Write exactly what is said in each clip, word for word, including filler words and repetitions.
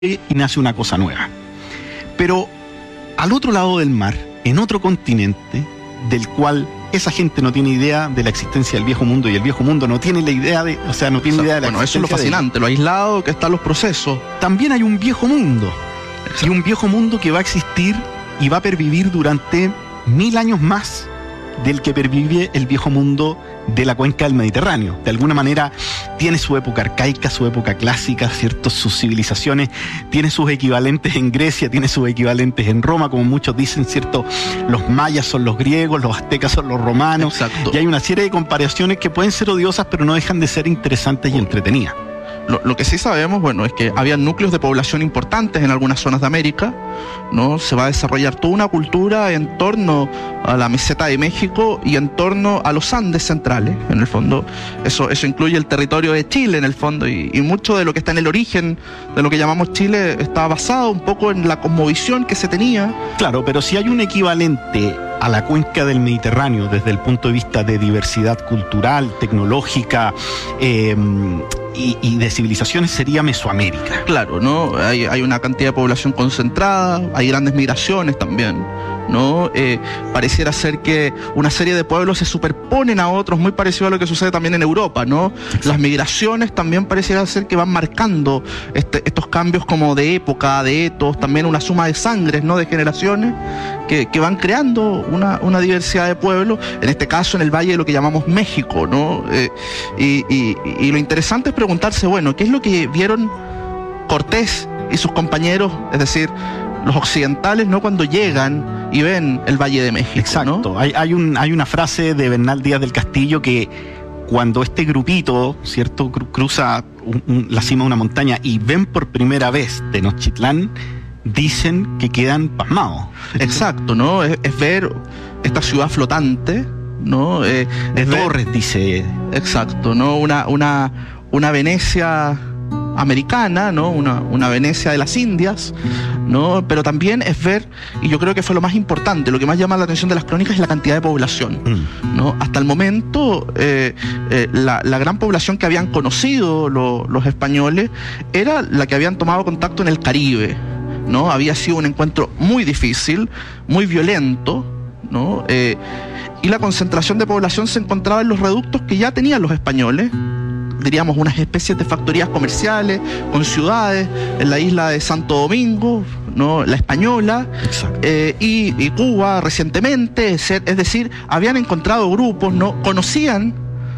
y nace una cosa nueva. Pero al otro lado del mar, en otro continente, del cual esa gente no tiene idea de la existencia del viejo mundo y el viejo mundo no tiene la idea de, o sea, no tiene o sea, idea de la bueno, existencia. eso es lo fascinante, lo aislado que están los procesos. También hay un viejo mundo. Exacto. Y un viejo mundo que va a existir y va a pervivir durante mil años más del que pervive el viejo mundo de la cuenca del Mediterráneo. De alguna manera tiene su época arcaica, su época clásica, ¿cierto? Sus civilizaciones, tiene sus equivalentes en Grecia, tiene sus equivalentes en Roma, como muchos dicen, ¿cierto? Los mayas son los griegos, los aztecas son los romanos. Exacto. Y hay una serie de comparaciones que pueden ser odiosas, pero no dejan de ser interesantes y entretenidas. Lo, lo que sí sabemos, bueno, es que había núcleos de población importantes en algunas zonas de América, ¿no? Se va a desarrollar toda una cultura en torno a la meseta de México y en torno a los Andes centrales, en el fondo. Eso, eso incluye el territorio de Chile, en el fondo, y, y mucho de lo que está en el origen de lo que llamamos Chile está basado un poco en la cosmovisión que se tenía. Claro, pero si hay un equivalente a la cuenca del Mediterráneo desde el punto de vista de diversidad cultural, tecnológica, eh, Y, y de civilizaciones, sería Mesoamérica. Claro, ¿no? Hay, hay una cantidad de población concentrada, hay grandes migraciones también, ¿no? Eh, pareciera ser que una serie de pueblos se superponen a otros, muy parecido a lo que sucede también en Europa, ¿no? Exacto. Las migraciones también pareciera ser que van marcando este, estos cambios como de época, de etos, también una suma de sangres, ¿no? De generaciones que, que van creando una, una diversidad de pueblos, en este caso en el valle de lo que llamamos México, ¿no? Eh, y, y, y lo interesante es preguntarse, bueno, ¿qué es lo que vieron Cortés y sus compañeros, es decir, los occidentales, ¿no? Cuando llegan y ven el Valle de México. Exacto, ¿no? hay, hay, un, hay una frase de Bernal Díaz del Castillo que cuando este grupito, ¿cierto?, cruza un, un, la cima de una montaña y ven por primera vez Tenochtitlán, dicen que quedan pasmados. Exacto, ¿no? Es, es ver esta ciudad flotante, ¿no? Eh, de es torres, ver, dice. Exacto, ¿no? Una, una, una Venecia americana, ¿no? Una, una Venecia de las Indias, ¿no? Pero también es ver, y yo creo que fue lo más importante, lo que más llama la atención de las crónicas es la cantidad de población, mm. ¿no? Hasta el momento, eh, eh, la, la gran población que habían conocido lo, los españoles era la que habían tomado contacto en el Caribe, ¿no? Había sido un encuentro muy difícil, muy violento, ¿no? Eh, y la concentración de población se encontraba en los reductos que ya tenían los españoles, diríamos unas especies de factorías comerciales con ciudades, en la isla de Santo Domingo, ¿no? La Española, eh, y, y Cuba recientemente, es decir, habían encontrado grupos, ¿no? Conocían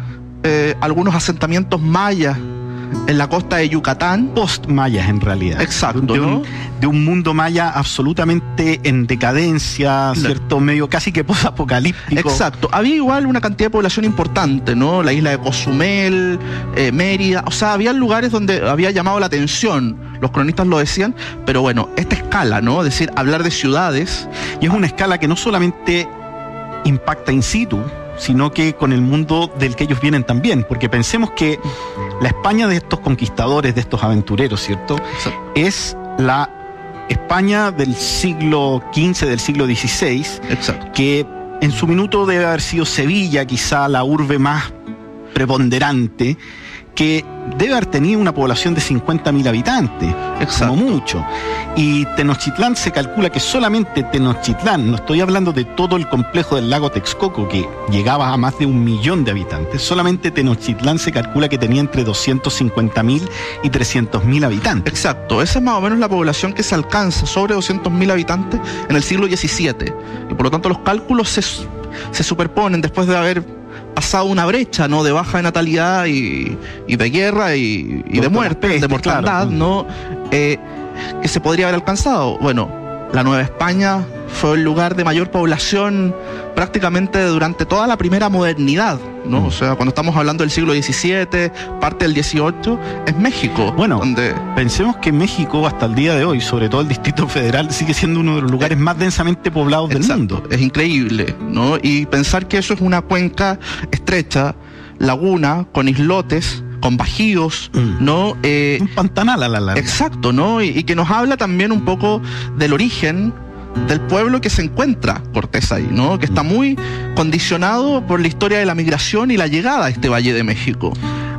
eh, algunos asentamientos mayas en la costa de Yucatán. Post-mayas, en realidad. Exacto, de un, ¿no? de un mundo maya absolutamente en decadencia, no. ¿cierto? Medio casi que post-apocalíptico. Exacto. Había igual una cantidad de población importante, ¿no? La isla de Cozumel, eh, Mérida. O sea, había lugares donde había llamado la atención. Los cronistas lo decían. Pero bueno, esta escala, ¿no? Es decir, hablar de ciudades. Y es una escala que no solamente impacta in situ, sino que con el mundo del que ellos vienen también, porque pensemos que la España de estos conquistadores, de estos aventureros, ¿cierto?, exacto, es la España del siglo quince, del siglo dieciséis, exacto, que en su minuto debe haber sido Sevilla, quizá la urbe más preponderante, que debe haber tenido una población de cincuenta mil habitantes, exacto, como mucho. Y Tenochtitlán se calcula que solamente Tenochtitlán, no estoy hablando de todo el complejo del lago Texcoco, que llegaba a más de un millón de habitantes, solamente Tenochtitlán se calcula que tenía entre doscientos cincuenta mil y trescientos mil habitantes. Exacto, esa es más o menos la población que se alcanza, sobre doscientos mil habitantes en el siglo diecisiete. Y por lo tanto los cálculos se, se superponen después de haber pasado una brecha, ¿no?, de baja de natalidad y, y de guerra y, y de muerte, peste, de mortandad, claro, ¿no?, eh, que se podría haber alcanzado. Bueno, la Nueva España fue el lugar de mayor población prácticamente durante toda la primera modernidad, ¿no? Mm. O sea, cuando estamos hablando del siglo diecisiete, parte del dieciocho, es México. Bueno, donde... pensemos que México hasta el día de hoy, sobre todo el Distrito Federal, sigue siendo uno de los lugares eh, más densamente poblados del exacto, mundo. Es increíble, ¿no? Y pensar que eso es una cuenca estrecha, laguna, con islotes, con bajíos, mm. ¿no? Eh, un pantanal a la larga. Exacto, ¿no? Y, y que nos habla también un poco del origen del pueblo que se encuentra Cortés ahí, ¿no? Que está muy condicionado por la historia de la migración y la llegada a este Valle de México.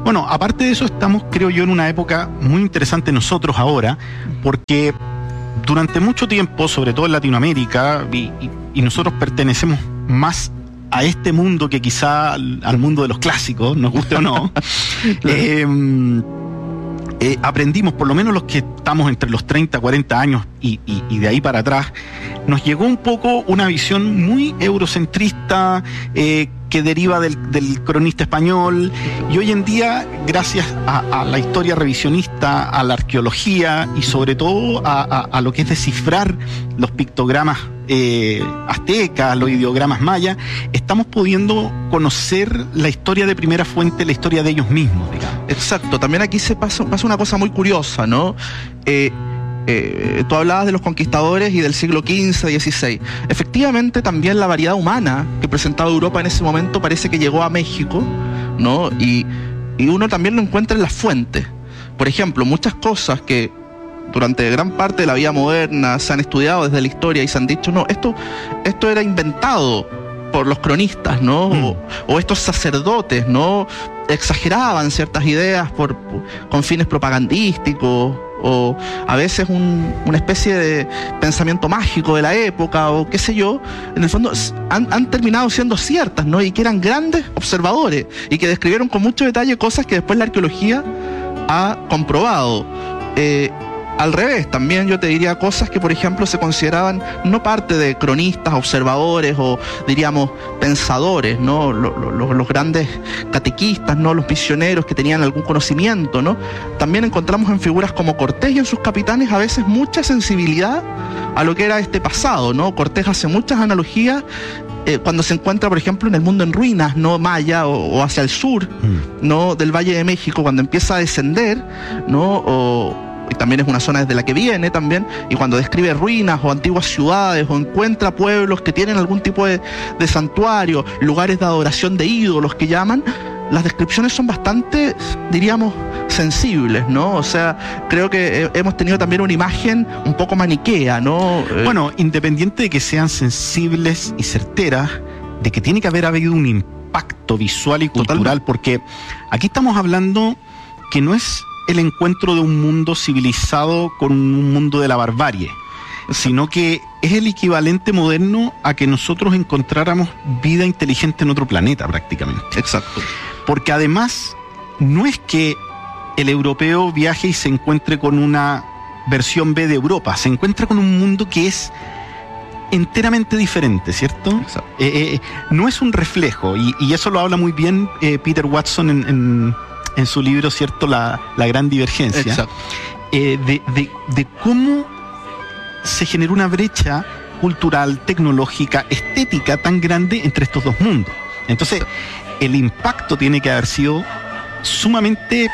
Bueno, aparte de eso, estamos, creo yo, en una época muy interesante nosotros ahora, porque durante mucho tiempo, sobre todo en Latinoamérica, y, y, y nosotros pertenecemos más a este mundo que quizá al, al mundo de los clásicos, nos guste o no, claro. eh, eh, aprendimos, por lo menos los que estamos entre los treinta, cuarenta años y, y, y de ahí para atrás, nos llegó un poco una visión muy eurocentrista, eh, que deriva del, del cronista español, y hoy en día, gracias a, a la historia revisionista, a la arqueología y sobre todo a, a, a lo que es descifrar los pictogramas eh, aztecas, los ideogramas mayas, estamos pudiendo conocer la historia de primera fuente, la historia de ellos mismos, digamos. Exacto, también aquí se pasa, pasa una cosa muy curiosa, ¿no? Eh, Eh, tú hablabas de los conquistadores y del siglo quince, dieciséis. Efectivamente, también la variedad humana que presentaba Europa en ese momento parece que llegó a México, ¿no? Y, y uno también lo encuentra en las fuentes. Por ejemplo, muchas cosas que durante gran parte de la vida moderna se han estudiado desde la historia y se han dicho, no, esto, esto era inventado por los cronistas, ¿no? Mm. O, o estos sacerdotes, ¿no? Exageraban ciertas ideas por, por, con fines propagandísticos, o a veces un, una especie de pensamiento mágico de la época, o qué sé yo, en el fondo han, han terminado siendo ciertas, ¿no? Y que eran grandes observadores, y que describieron con mucho detalle cosas que después la arqueología ha comprobado. Eh, Al revés, también yo te diría cosas que, por ejemplo, se consideraban no parte de cronistas, observadores o, diríamos, pensadores, ¿no? Los, los, los grandes catequistas, ¿no? Los misioneros que tenían algún conocimiento, ¿no? También encontramos en figuras como Cortés y en sus capitanes a veces mucha sensibilidad a lo que era este pasado, ¿no? Cortés hace muchas analogías eh, cuando se encuentra, por ejemplo, en el mundo en ruinas, ¿no? Maya o, o hacia el sur, mm. ¿no? Del Valle de México, cuando empieza a descender, ¿no? O, y también es una zona desde la que viene también, y cuando describe ruinas o antiguas ciudades o encuentra pueblos que tienen algún tipo de, de santuario, lugares de adoración de ídolos que llaman, las descripciones son bastante, diríamos, sensibles, ¿no? O sea, creo que hemos tenido también una imagen un poco maniquea, ¿no? Bueno, independiente de que sean sensibles y certeras, de que tiene que haber habido un impacto visual y cultural, totalmente. Porque aquí estamos hablando que no es el encuentro de un mundo civilizado con un mundo de la barbarie, sino que es el equivalente moderno a que nosotros encontráramos vida inteligente en otro planeta prácticamente. Exacto. Porque además no es que el europeo viaje y se encuentre con una versión B de Europa, se encuentra con un mundo que es enteramente diferente, ¿cierto? Exacto. Eh, eh, no es un reflejo, y, y eso lo habla muy bien eh, Peter Watson en, en en su libro, ¿cierto?, La, la gran divergencia, eh, de, de, de cómo se generó una brecha cultural, tecnológica, estética tan grande entre estos dos mundos. Entonces, el impacto tiene que haber sido sumamente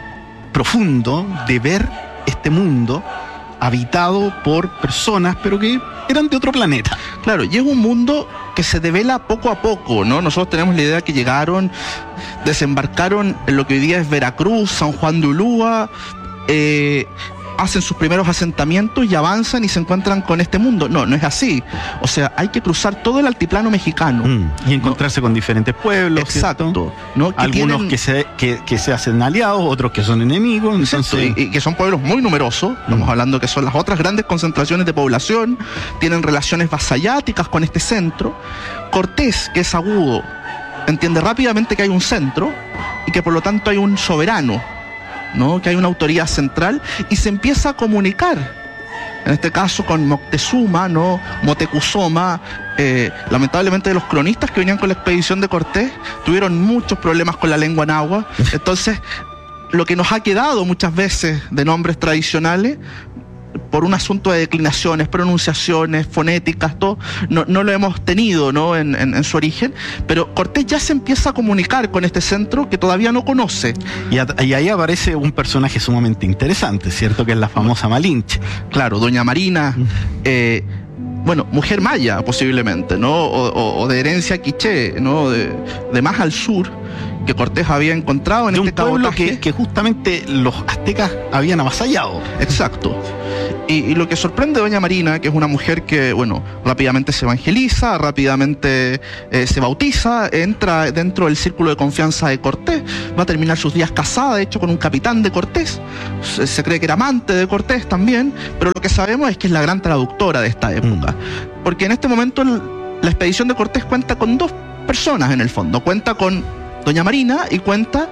profundo de ver este mundo habitado por personas, pero que eran de otro planeta. Claro, y es un mundo que se devela poco a poco, ¿no? Nosotros tenemos la idea que llegaron, desembarcaron en lo que hoy día es Veracruz, San Juan de Ulúa, eh, hacen sus primeros asentamientos y avanzan y se encuentran con este mundo. No, no es así. O sea, hay que cruzar todo el altiplano mexicano. Mm, y encontrarse ¿no? con diferentes pueblos. Exacto. ¿no? Que Algunos tienen... que, se, que, que se hacen aliados, otros que son enemigos. Entonces... y, y que son pueblos muy numerosos. Mm. Estamos hablando que son las otras grandes concentraciones de población. Tienen relaciones vasalláticas con este centro. Cortés, que es agudo, entiende rápidamente que hay un centro y que por lo tanto hay un soberano, ¿no? Que hay una autoridad central, y se empieza a comunicar, en este caso con Moctezuma, ¿no? Motecuzoma. Eh, lamentablemente los cronistas que venían con la expedición de Cortés tuvieron muchos problemas con la lengua náhuatl. Entonces, lo que nos ha quedado muchas veces de nombres tradicionales, por un asunto de declinaciones, pronunciaciones, fonéticas, todo, no, no lo hemos tenido, ¿no? En, en, en su origen, pero Cortés ya se empieza a comunicar con este centro que todavía no conoce. Y, a, y ahí aparece un personaje sumamente interesante, ¿cierto? Que es la famosa Malinche. Claro, Doña Marina, eh, bueno, mujer maya posiblemente, ¿no? O, o, o de herencia quiché, ¿no? De, de más al sur, que Cortés había encontrado en de este un pueblo cabotaje. Que, que justamente los aztecas habían avasallado. Exacto. Y, y lo que sorprende a doña Marina, que es una mujer que, bueno, rápidamente se evangeliza, rápidamente eh, se bautiza, entra dentro del círculo de confianza de Cortés, va a terminar sus días casada, de hecho, con un capitán de Cortés, se, se cree que era amante de Cortés también, pero lo que sabemos es que es la gran traductora de esta época, mm. porque en este momento el, la expedición de Cortés cuenta con dos personas en el fondo, cuenta con doña Marina y cuenta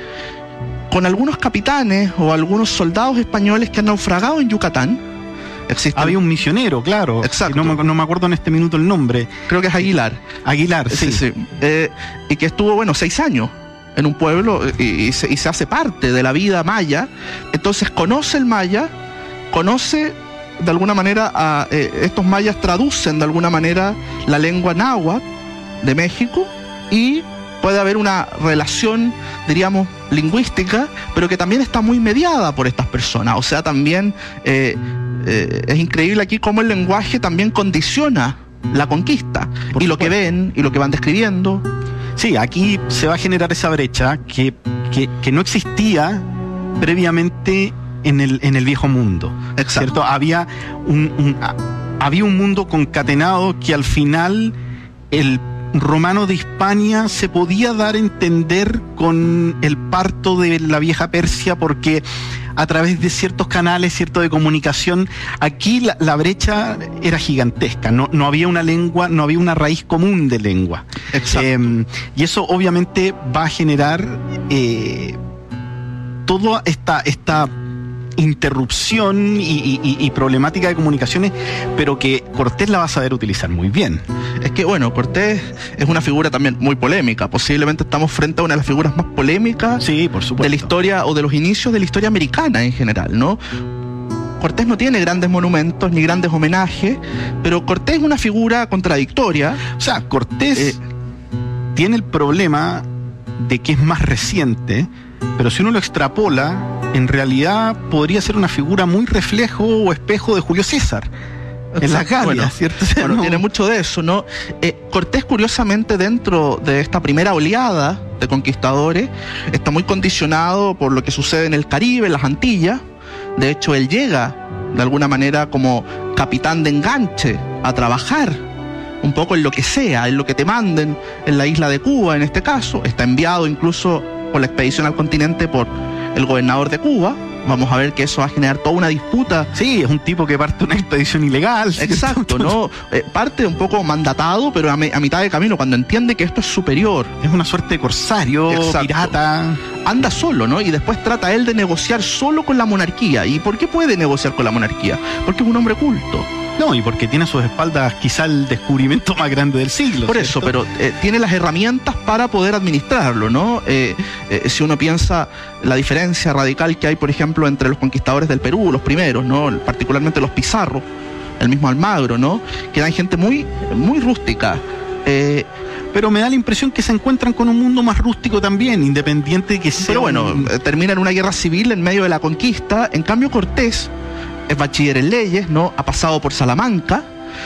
con algunos capitanes o algunos soldados españoles que han naufragado en Yucatán. Existen... Había un misionero, claro. Exacto. No me, no me acuerdo en este minuto el nombre. Creo que es Aguilar. Aguilar, sí. sí, sí. Eh, y que estuvo, bueno, seis años en un pueblo y, y, se, y se hace parte de la vida maya. Entonces conoce el maya, conoce de alguna manera a... Eh, estos mayas traducen de alguna manera la lengua náhuatl de México y puede haber una relación, diríamos, lingüística, pero que también está muy mediada por estas personas. O sea, también eh, eh, es increíble aquí cómo el lenguaje también condiciona la conquista. Por y supuesto. Lo que ven y lo que van describiendo. Sí, aquí se va a generar esa brecha que, que, que no existía previamente en el, en el viejo mundo. Exacto. ¿Cierto? Había un, un, había un mundo concatenado que al final el romano de Hispania se podía dar a entender con el parto de la vieja Persia, porque a través de ciertos canales, cierto de comunicación, aquí la, la brecha era gigantesca, no, no había una lengua, no había una raíz común de lengua. Exacto. Eh, y eso obviamente va a generar eh, toda esta, esta interrupción y, y, y problemática de comunicaciones, pero que Cortés la va a saber utilizar muy bien. Es que, bueno, Cortés es una figura también muy polémica. Posiblemente estamos frente a una de las figuras más polémicas sí, por supuesto. de la historia o de los inicios de la historia americana en general, ¿no? Cortés no tiene grandes monumentos ni grandes homenajes, pero Cortés es una figura contradictoria. O sea, Cortés eh, tiene el problema de que es más reciente, pero si uno lo extrapola, en realidad podría ser una figura muy reflejo o espejo de Julio César en las Galias, bueno, ¿cierto? O sea, bueno, no... tiene mucho de eso, ¿no? Eh, Cortés, curiosamente, dentro de esta primera oleada de conquistadores, está muy condicionado por lo que sucede en el Caribe, en las Antillas. De hecho, él llega, de alguna manera, como capitán de enganche a trabajar un poco en lo que sea, en lo que te manden, en la isla de Cuba, en este caso. Está enviado incluso por la expedición al continente por el gobernador de Cuba. Vamos a ver que eso va a generar toda una disputa. Sí, es un tipo que parte de una expedición ilegal. Exacto, ¿no? Eh, parte un poco mandatado, pero a, me, a mitad de camino, cuando entiende que esto es superior. Es una suerte de corsario, exacto, pirata. Anda solo, ¿no? Y después trata él de negociar solo con la monarquía. ¿Y por qué puede negociar con la monarquía? Porque es un hombre culto. No, y porque tiene a sus espaldas quizá el descubrimiento más grande del siglo. Por ¿cierto? eso, pero eh, tiene las herramientas para poder administrarlo, ¿no? Eh, eh, si uno piensa la diferencia radical que hay, por ejemplo, entre los conquistadores del Perú, los primeros, ¿no? Particularmente los Pizarro, el mismo Almagro, ¿no? Que eran gente muy, muy rústica. Eh, pero me da la impresión que se encuentran con un mundo más rústico también, independiente de que sea... Pero bueno, un... termina en una guerra civil en medio de la conquista. En cambio, Cortés es bachiller en leyes, ¿no? Ha pasado por Salamanca,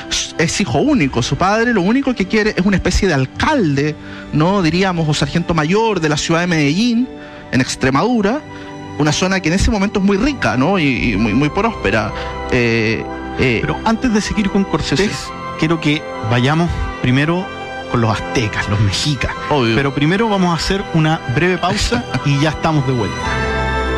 es hijo único. Su padre lo único que quiere es una especie de alcalde, ¿no? Diríamos, o sargento mayor de la ciudad de Medellín, en Extremadura, una zona que en ese momento es muy rica, ¿no? Y, y muy, muy próspera. Eh, eh, Pero antes de seguir con Cortés, sí, sí. quiero que vayamos primero con los aztecas, los mexicas. Obvio. Pero primero vamos a hacer una breve pausa y ya estamos de vuelta.